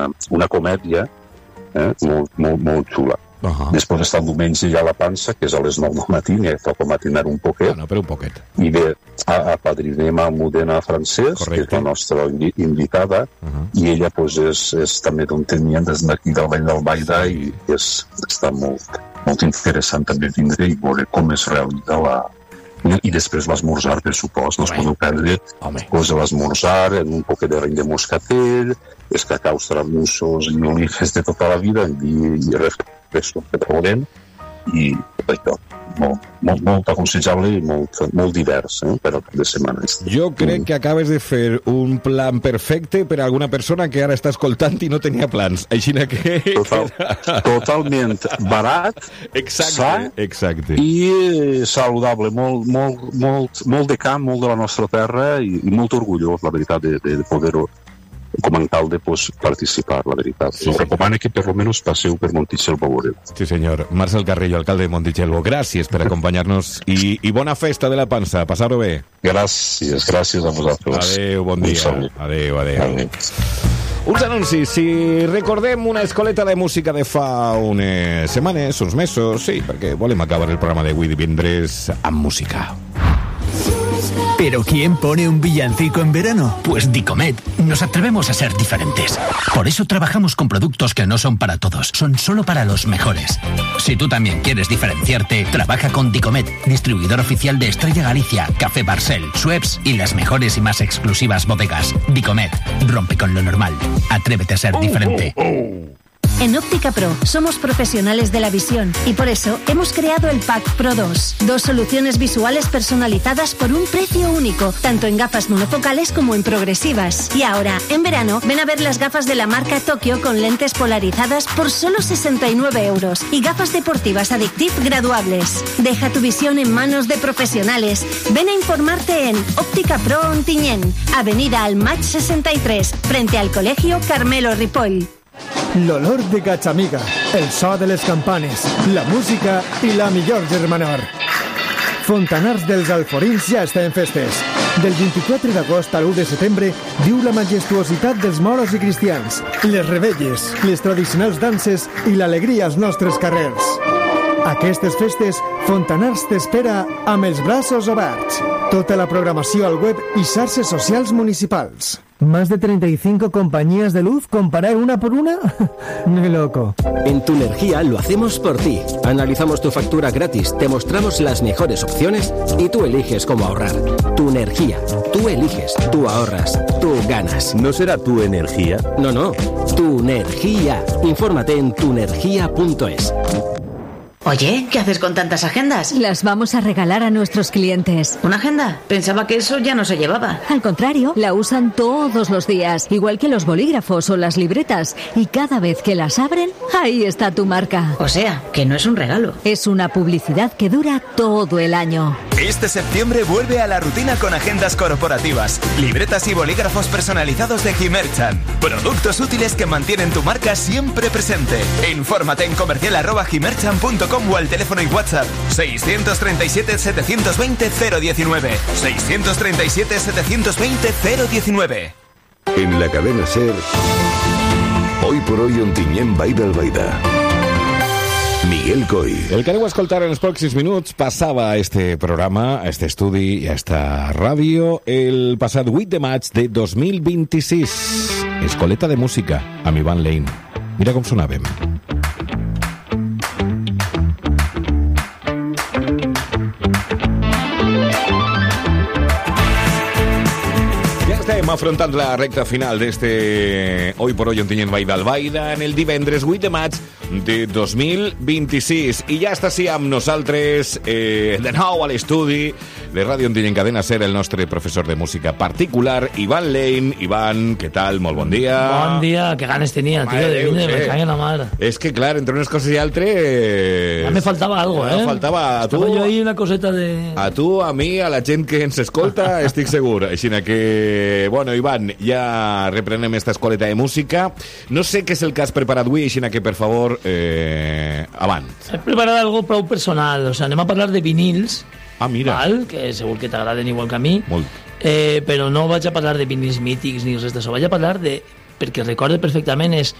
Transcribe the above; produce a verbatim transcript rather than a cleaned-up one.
una comèdia eh, molt, molt, molt xula. Uh-huh. Després està el diumenge ja a la pansa, que és a les nou del matí, i toca matinar un poquet. Bueno, però un poquet. I bé, apadrinem a Modena Francesc, Correcte. Que és la nostra invitada, uh-huh. i ella pues, és, és també d'on tenien des d'aquí del Vall d'Albaida, i és, està molt, molt interessant també vindre i veure com es realitza la... I després l'esmorzar, per supost, no es podeu perdre pues, l'esmorzar, un poquet de raïm de moscatell, els cacaus tramussos i olives de tota la vida, i, i refrescos que trobarem, i tot això. Molt, molt, molt aconsellable i molt, molt divers eh, per al cap de setmana. Jo crec que acabes de fer un plan perfecte per a alguna persona que ara està escoltant i no tenia plans. Així que... Total, totalment barat, exacte, sa exacte. I saludable. Molt, molt, molt, molt de camp, molt de la nostra terra i, i molt orgullós, la veritat, de, de poder-ho com a alcalde pues, participar, la veritat. Sí, Us recomano que per lo menos passeu per Montitxelvo. Sí, senyor. Marcel Carrillo, alcalde de Montitxelvo, gràcies per acompanyar-nos i, i bona festa de la pansa. Passar-ho bé. Gràcies, gràcies a vosaltres. Adéu, bon dia. Adéu, adéu. adéu. Uns anuncis. Si recordem una escoleta de música de fa unes setmanes, uns mesos, sí, perquè volem acabar el programa d'avui divendres amb música. ¿Pero quién pone un villancico en verano? Pues Dicomet. Nos atrevemos a ser diferentes. Por eso trabajamos con productos que no son para todos, son solo para los mejores. Si tú también quieres diferenciarte, trabaja con Dicomet, distribuidor oficial de Estrella Galicia, Café Barcel, Schweppes y las mejores y más exclusivas bodegas. Dicomet, rompe con lo normal. Atrévete a ser diferente. Oh, oh, oh. En Óptica Pro somos profesionales de la visión y por eso hemos creado el Pack Pro dos. Dos soluciones visuales personalizadas por un precio único, tanto en gafas monofocales como en progresivas. Y ahora, en verano, ven a ver las gafas de la marca Tokio con lentes polarizadas por solo sesenta y nueve euros y gafas deportivas Addictive graduables. Deja tu visión en manos de profesionales. Ven a informarte en Óptica Pro Ontinyent, Avenida Almach sesenta y tres, frente al Colegio Carmelo Ripoll. L'olor de Gatxamiga, el so de les campanes, la música i la millor germanor. Fontanars dels Alforins ja està en festes. Del vint-i-quatre d'agost a l'u de setembre viu la majestuositat dels moros i cristians, les rebelles, les tradicionals danses i l'alegria als nostres carrers. Aquestes festes, Fontanars t'espera amb els braços oberts. Tota la programació al web i xarxes socials municipals. ¿Más de treinta y cinco compañías de luz? ¿Comparar una por una? ¡Qué loco! En Tu Energía lo hacemos por ti. Analizamos tu factura gratis, te mostramos las mejores opciones y tú eliges cómo ahorrar. Tu Energía. Tú eliges, tú ahorras, tú ganas. ¿No será Tu Energía? No, no. Tu Energía. Infórmate en tu energía punto es. Oye, ¿qué haces con tantas agendas? Las vamos a regalar a nuestros clientes. ¿Una agenda? Pensaba que eso ya no se llevaba. Al contrario, la usan todos los días, igual que los bolígrafos o las libretas. Y cada vez que las abren, ahí está tu marca. O sea, que no es un regalo. Es una publicidad que dura todo el año. Este septiembre vuelve a la rutina con agendas corporativas, libretas y bolígrafos personalizados de Gimerchan. Productos útiles que mantienen tu marca siempre presente. Infórmate en comercial arroba gimerchan punto com o al teléfono y WhatsApp seiscientos treinta y siete, setecientos veinte, cero diecinueve. seiscientos treinta y siete, setecientos veinte, cero diecinueve. En la cadena SER, hoy por hoy Ontinyent Vall d'Albaida. Miguel Coy. El que aneu a escoltar en els pròxims minuts passava a este programa, a este estudi i a esta ràdio el passat vuit de maig de dos mil vint-i-sis. Escoleta de música amb Ivan Lane. Mira com sonàvem. Estem afrontant la recta final d'este Hoy por Hoy Ontinyent Vall d'Albaida en el divendres vuit de maig de dos mil vint-i-sis. I ja està així amb nosaltres eh, de nou a l'estudi de Ràdio Ontinyent Cadena SER el nostre professor de música particular, Ivan Lane. Ivan, què tal? Molt bon dia. Bon dia, que ganes tenia, tío, de vindre, me cae en la mar. És que, clar, entre unes coses i altres... Ja me faltava algo, eh? Me faltava a tu... Estava jo ahí una coseta de... A tu, a mi, a la gent que ens escolta, estic segur. Així que... Bueno, Ivan, ja reprenem esta escoleta de música. No sé què és el que has preparat avui, així que, per favor, eh, avant. He preparat algo prou personal. O sea, anem a parlar de vinils. Ah, mira. Val? Que segur que t'agraden igual que a mi. Molt. Eh, però no vaig a parlar de vinils mítics ni res d'això. Vaig a parlar de perquè recorde perfectament, és